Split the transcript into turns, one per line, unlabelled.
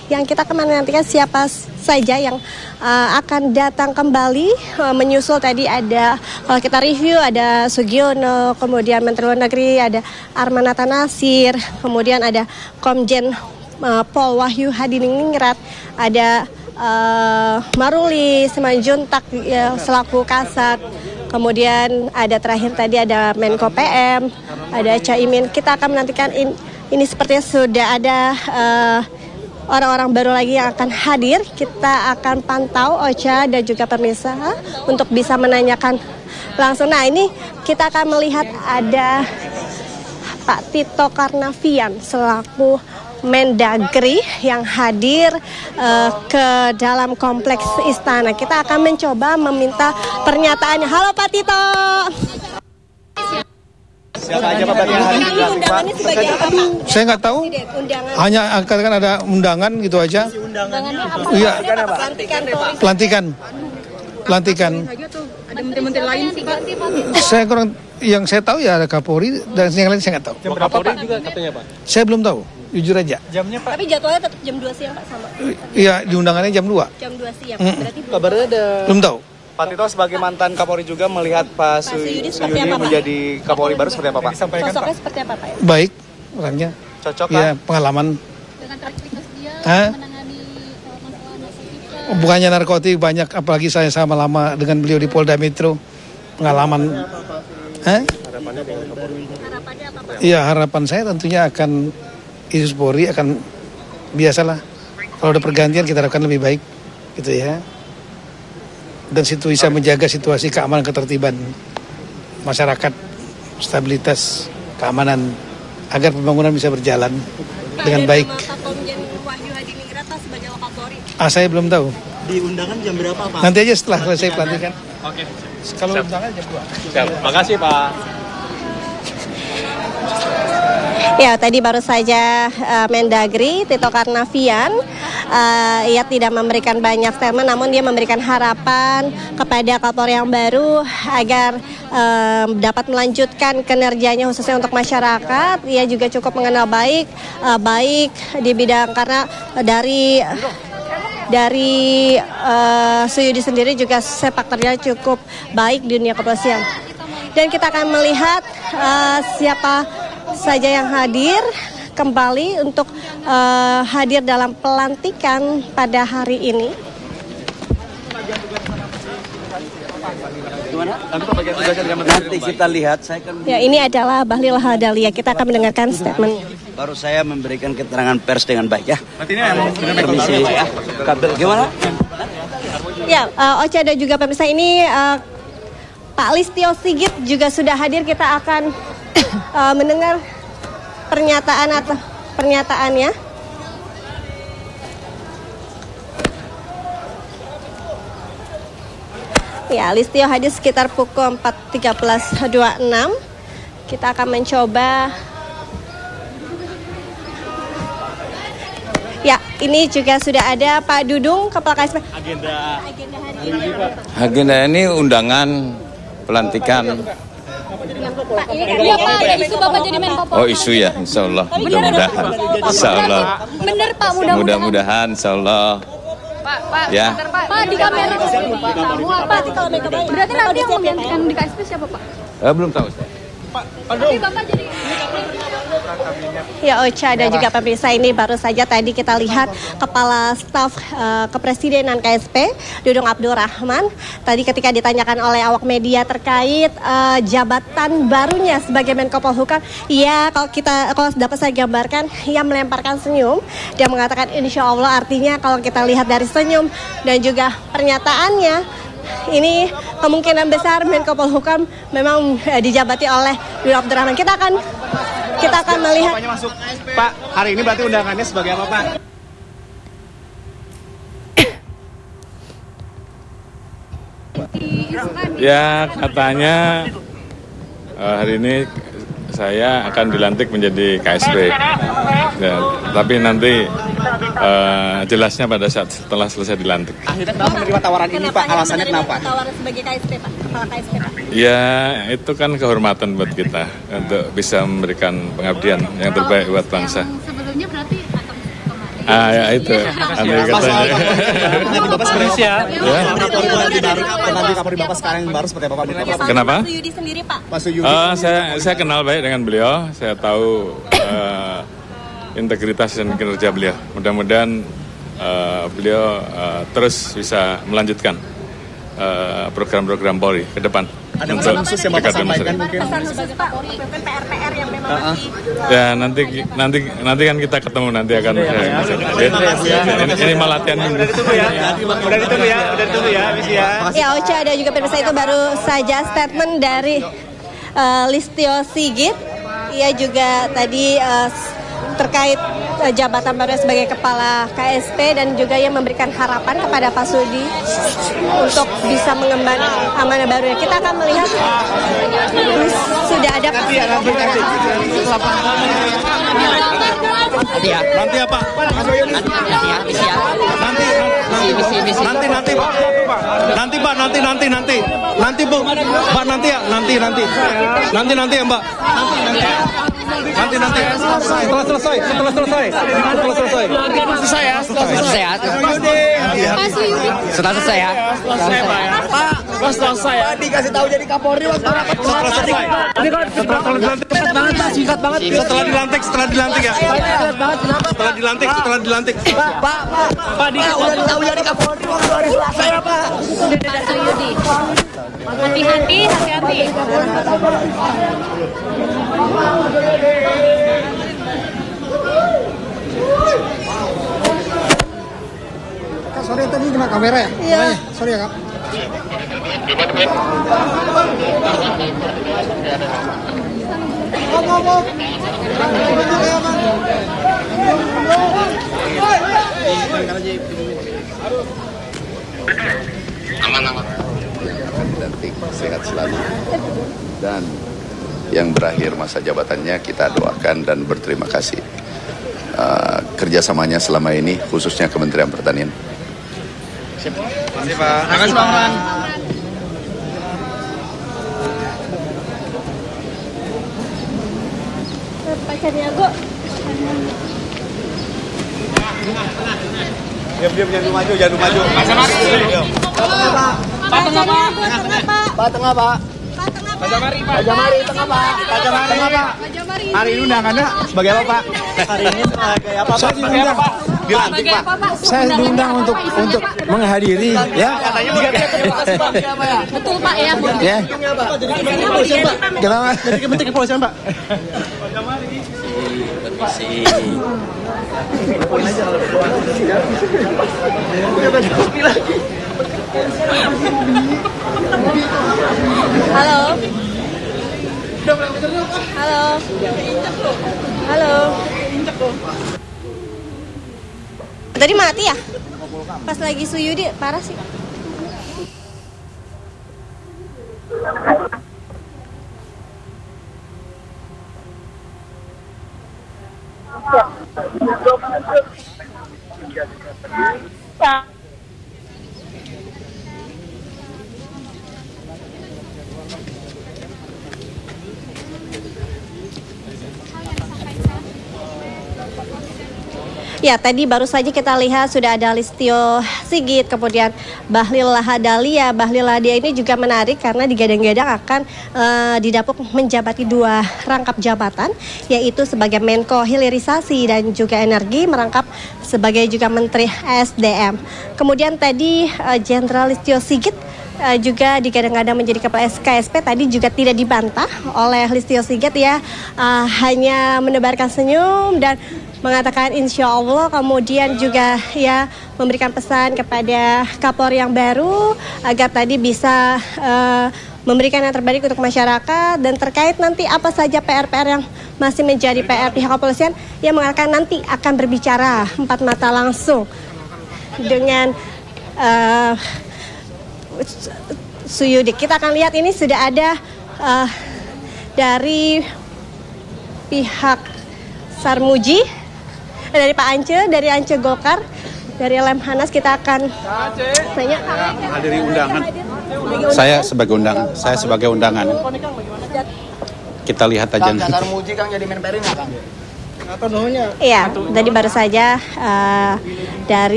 yang kita akan menantikan siapa saja yang akan datang kembali menyusul. Tadi ada, kalau kita review, ada Sugiono, kemudian Menteri Luar Negeri, ada Armanata Nasir, kemudian ada Komjen Pol Wahyu Hadiningrat, ada Maruli Simanjuntak selaku Kasat, kemudian ada terakhir tadi ada Menko PM, ada Caimin. Kita akan menantikan ini sepertinya sudah ada orang-orang baru lagi yang akan hadir. Kita akan pantau Ocha dan juga pemirsa untuk bisa menanyakan langsung. Nah, ini kita akan melihat ada Pak Tito Karnavian selaku Mendagri yang hadir ke dalam kompleks istana. Kita akan mencoba meminta pernyataannya. Halo Pak Tito.
Siapa aja Pak yang hadir?
Undangannya sebagai apa Pak?
Saya nggak tahu. Hanya kan ada undangan gitu aja.
Undangannya apa?
Iya. Pelantikan.
Ada menteri-menteri lain sih Pak?
Saya kurang, yang saya tahu ya ada Kapolri dan yang lain saya nggak tahu.
Jam berapa Pak juga katanya Pak?
Saya belum tahu, jujur aja.
Jamnya Pak?
Tapi jadwalnya tetap jam 2 siang Pak sama?
Iya, di undangannya jam 2.
Jam 2 siang. Berarti
Kabarnya ada.
Belum tahu.
Pak Tito sebagai mantan Kapolri juga melihat Pak
Suyudi seperti
Suyudi
apa, Pak?
menjadi Kapolri baru seperti apa Pak?
sosoknya seperti apa Pak?
Baik orangnya.
Cocok
Ya,
Pak?
pengalaman.
Dengan aktivitas dia
Hah?
menangani masalah narkotika.
Bukannya narkotik banyak, apalagi saya sama lama dengan beliau di Polda Metro. Pengalaman. Hah?
Harapannya dengan Kapolri.
Harapannya apa Pak?
Iya, harapan saya tentunya akan Isus Polri akan biasalah. Kalau ada pergantian kita harapkan lebih baik, gitu ya. Dan situ bisa menjaga situasi keamanan ketertiban masyarakat, stabilitas, keamanan, agar pembangunan bisa berjalan dengan baik.
Pak Komjen Wahyu Hadiningrat sebagai Wakapolri.
Saya belum tahu.
Di undangan jam berapa Pak?
Nanti aja setelah selesai pelantikan.
Oke.
Kalau undangan jam 2.
Siap. Makasih Pak.
Ya, tadi baru saja Mendagri Tito Karnavian, ia tidak memberikan banyak statement, namun dia memberikan harapan kepada Kapolri yang baru agar dapat melanjutkan kinerjanya khususnya untuk masyarakat. Ia juga cukup mengenal baik di bidang, karena dari Suyudi sendiri juga sepak terjangnya cukup baik di dunia kepolisian. Dan kita akan melihat siapa saja yang hadir kembali untuk hadir dalam pelantikan pada hari ini.
Nanti kita lihat. Saya kan
Ya, ini adalah Bahlil Lahadalia. Kita akan mendengarkan statement.
baru saya memberikan keterangan pers dengan baik ya.
Berarti ini emang
Permisi ya. Kabel gimana?
Ya, Ocha dan juga pemirsa, ini Pak Listio Sigit juga sudah hadir. Kita akan mendengar pernyataannya. Ya, Listio hadir sekitar pukul 4.13.26. Kita akan mencoba. Ya, ini juga sudah ada Pak Dudung, Kepala KSP.
agenda
Hari ini Pak.
Agenda ini undangan pelantikan.
Pak, ini kan
Iya Pak, ada isu Bapak jadi Menko Polhukam.
Oh, isu ya, insya Allah. Mudah-mudahan. Insya Allah.
Bener Pak,
Mudah-mudahan, insya Allah.
Pak,
Ya.
bentar, Pak di kamera tamu apa?
kalau mereka baik.
Berarti nanti yang menggantikan di KSP siapa Pak?
Belum tahu saya.
Tapi Bapak jadi
Ya, Ocha dan juga pemirsa, ini baru saja tadi kita lihat Kepala Staf Kepresidenan KSP Dudung Abdul Rahman. Tadi ketika ditanyakan oleh awak media terkait jabatan barunya sebagai Menko Polhukam, ya kalau dapat saya gambarkan, ia melemparkan senyum. Dia mengatakan insya Allah, artinya kalau kita lihat dari senyum dan juga pernyataannya, ini kemungkinan besar Menko Polhukam memang dijabati oleh Dudung Abdul Rahman. Kita akan melihat.
Bapaknya masuk. Pak, hari ini berarti undangannya sebagai apa Pak?
Ya, katanya hari ini saya akan dilantik menjadi KSP. Ya, tapi nanti jelasnya pada saat setelah selesai dilantik.
Akhirnya kenapa menerima tawaran ini Pak? Alasannya kenapa?
Tawaran sebagai KSP Pak, Kepala KSP Pak.
Ya, itu kan kehormatan buat kita untuk bisa memberikan pengabdian yang terbaik buat bangsa.
yang sebelumnya berarti datang kemarin
Ya itu. Andai katanya.
Nanti Bapak seperti apa?
Ya.
Nanti Kapolri Bapak sekarang yang baru seperti apa Pak?
Kenapa?
Pak Suyudi sendiri Pak.
Pak Suyudi.
Saya kenal baik dengan beliau. Saya tahu integritas dan kinerja beliau. Mudah-mudahan beliau terus bisa melanjutkan program-program Polri ke depan.
Ada pesan khusus yang Bapak sampaikan mungkin?
Pesan khusus Pak untuk PR-PR yang memang masih.
Ya nanti kan kita ketemu nanti akan. Ini malah latihan.
Udah ditunggu ya, Miss ya.
Ya Ocha, ada juga pemirsa, itu baru saja statement dari Listio Sigit. Ia juga tadi terkait jabatan baru sebagai kepala KSP dan juga yang memberikan harapan kepada Pak Sudi untuk bisa mengemban amanah baru. Kita akan melihat sudah ada
Nanti ya Pak. Nanti Bu. Pak nanti ya Mbak. Nanti. Setelah selesai.
Setelah selesai ya.
Pak, selesai ya. Dikasih tahu jadi Kapolri waktu rapat kemarin. Singkat banget. Setelah dilantik ya. Setelah dilantik. Pak, udah tahu jadi Kapolri waktu hari Selasa ya, Pak.
Sudah Suyudi. Hati-hati.
Kak, sorry tadi kena kamera ya?
Iya.
Sorry ya Kak.
Dilantik sehat selalu, dan yang berakhir masa jabatannya kita doakan dan berterima kasih kerjasamanya selama ini, khususnya Kementerian Pertanian.
Terima kasih Pak. Terima kasih Pak.
Pak Caniago.
Diam, jangan maju. Pak tengah Pak. Pak Jamari tengah Pak. Hari ini undangannya sebagai apa Pak? Hari ini sebagai apa Pak? Dilantik Pak.
Saya diundang untuk menghadiri ya.
Betul Pak ya.
Ya. Kenapa?
Jadi Menteri Kepolisian Pak.
Halo. Tadi mati ya? Pas lagi Suyudi parah sih. Ya, tadi baru saja kita lihat sudah ada Listio Sigit, kemudian Bahlil Lahadalia. Bahlil Lahadalia ini juga menarik karena digadang-gadang akan didapuk menjabati 2 rangkap jabatan, yaitu sebagai Menko Hilirisasi dan juga Energi, merangkap sebagai juga Menteri SDM. Kemudian tadi Jenderal Listio Sigit juga digadang-gadang menjadi kepala KSP, tadi juga tidak dibantah oleh Listio Sigit ya, hanya menebarkan senyum dan mengatakan insya Allah, kemudian juga ya memberikan pesan kepada Kapolri yang baru agar tadi bisa memberikan yang terbaik untuk masyarakat. Dan terkait nanti apa saja PR-PR yang masih menjadi PR pihak kepolisian, yang mengatakan nanti akan berbicara 4 mata langsung dengan Suyudi. Kita akan lihat ini sudah ada dari pihak Sarmuji, dari Pak Ance, dari Ance Golkar, dari Lemhanas. Kita akan tanya.
Hadiri undangan. Saya sebagai undangan. Kita lihat aja.
Kang Sarmuji Kang jadi Menperin nggak Kang?
Iya, tadi baru saja dari